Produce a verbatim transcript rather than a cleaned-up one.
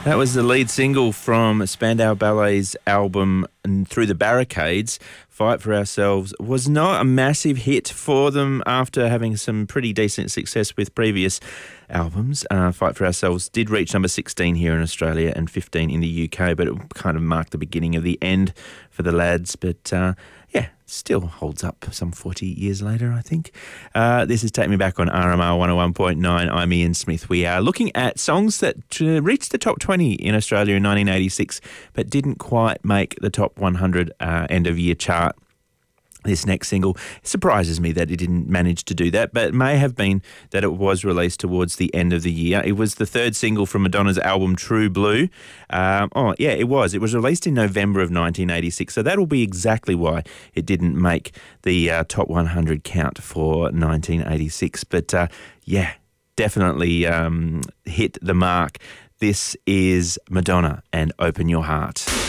That was the lead single from Spandau Ballet's album Through the Barricades. Fight for Ourselves was not a massive hit for them after having some pretty decent success with previous albums. Uh, Fight for Ourselves did reach number sixteen here in Australia and fifteen in the U K, but it kind of marked the beginning of the end for the lads. But uh, yeah, still holds up some forty years later, I think. Uh, this is Take Me Back on R M R one oh one point nine. I'm Ian Smith. We are looking at songs that uh, reached the top twenty in Australia in nineteen eighty-six, but didn't quite make the top one hundred uh, end-of-year chart. This next single surprises me that it didn't manage to do that, but it may have been that it was released towards the end of the year. It was the third single from Madonna's album True Blue. Um, oh, yeah, it was. It was released in November of nineteen eighty-six, so that'll be exactly why it didn't make the uh, top one hundred count for nineteen eighty-six. But uh, yeah, definitely um, hit the mark. This is Madonna and Open Your Heart.